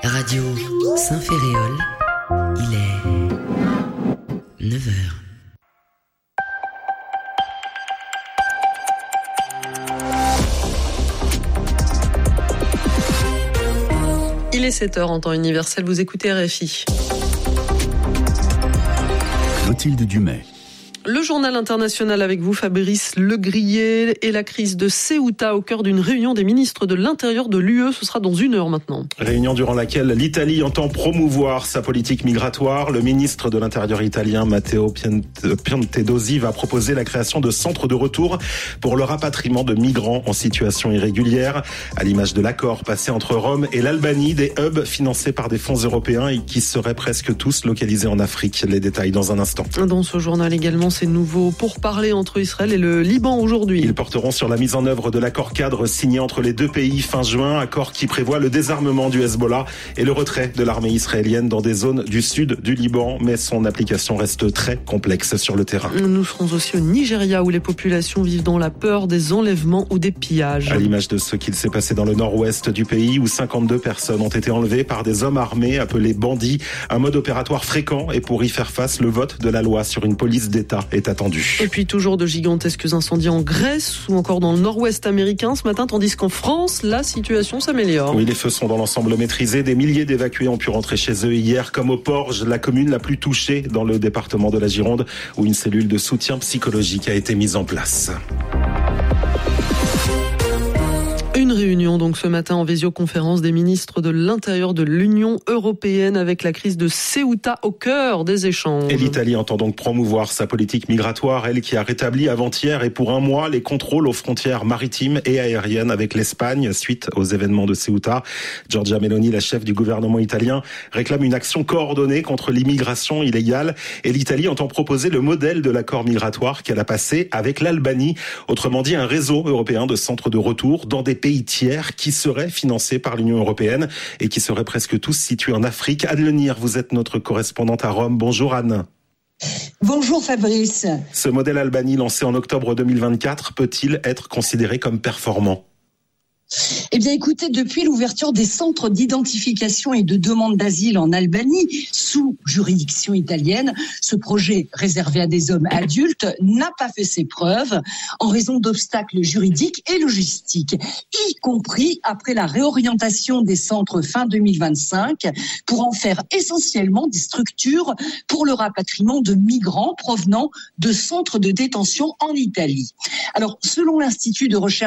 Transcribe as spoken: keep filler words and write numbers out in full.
Radio Saint-Féréol, il est neuf heures. Il est sept heures en temps universel, vous écoutez R F I. Clotilde Dumais. Le journal international avec vous, Fabrice Legrier, et la crise de Ceuta au cœur d'une réunion des ministres de l'Intérieur de l'U E. Ce sera dans une heure maintenant. Réunion durant laquelle l'Italie entend promouvoir sa politique migratoire. Le ministre de l'Intérieur italien, Matteo Piantedosi, va proposer la création de centres de retour pour le rapatriement de migrants en situation irrégulière. À l'image de l'accord passé entre Rome et l'Albanie, des hubs financés par des fonds européens et qui seraient presque tous localisés en Afrique. Les détails dans un instant. Dans ce journal également, c'est nouveau pourparlers entre Israël et le Liban aujourd'hui. Ils porteront sur la mise en œuvre de l'accord cadre signé entre les deux pays fin juin, accord qui prévoit le désarmement du Hezbollah et le retrait de l'armée israélienne dans des zones du sud du Liban, mais son application reste très complexe sur le terrain. Nous serons aussi au Nigeria où les populations vivent dans la peur des enlèvements ou des pillages. À l'image de ce qu'il s'est passé dans le nord-ouest du pays où cinquante-deux personnes ont été enlevées par des hommes armés appelés bandits, un mode opératoire fréquent, et pour y faire face, le vote de la loi sur une police d'État est attendu. Et puis toujours de gigantesques incendies en Grèce ou encore dans le nord-ouest américain ce matin, tandis qu'en France, la situation s'améliore. Oui, les feux sont dans l'ensemble maîtrisés. Des milliers d'évacués ont pu rentrer chez eux hier, comme au Porge, la commune la plus touchée dans le département de la Gironde, où une cellule de soutien psychologique a été mise en place. Une réunion donc ce matin en visioconférence des ministres de l'Intérieur de l'Union européenne avec la crise de Ceuta au cœur des échanges. Et l'Italie entend donc promouvoir sa politique migratoire, elle qui a rétabli avant-hier et pour un mois les contrôles aux frontières maritimes et aériennes avec l'Espagne suite aux événements de Ceuta. Giorgia Meloni, la chef du gouvernement italien, réclame une action coordonnée contre l'immigration illégale et l'Italie entend proposer le modèle de l'accord migratoire qu'elle a passé avec l'Albanie, autrement dit un réseau européen de centres de retour dans des pays tiers qui seraient financés par l'Union européenne et qui seraient presque tous situés en Afrique. Anne Lenir, vous êtes notre correspondante à Rome. Bonjour Anne. Bonjour Fabrice. Ce modèle Albanie lancé en octobre deux mille vingt-quatre peut-il être considéré comme performant ? Eh bien écoutez, depuis l'ouverture des centres d'identification et de demande d'asile en Albanie, sous juridiction italienne, ce projet réservé à des hommes adultes n'a pas fait ses preuves en raison d'obstacles juridiques et logistiques, y compris après la réorientation des centres fin deux mille vingt-cinq pour en faire essentiellement des structures pour le rapatriement de migrants provenant de centres de détention en Italie. Alors, selon l'Institut de recherche